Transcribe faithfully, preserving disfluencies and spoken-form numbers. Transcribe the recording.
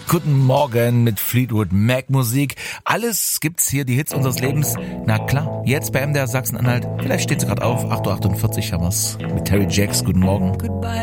Guten Morgen mit Fleetwood Mac Musik. Alles gibt's hier, die Hits unseres Lebens. Na klar, jetzt bei M D R Sachsen-Anhalt. Vielleicht steht sie gerade auf. acht Uhr achtundvierzig haben wir's. Mit Terry Jacks. Guten Morgen. Goodbye.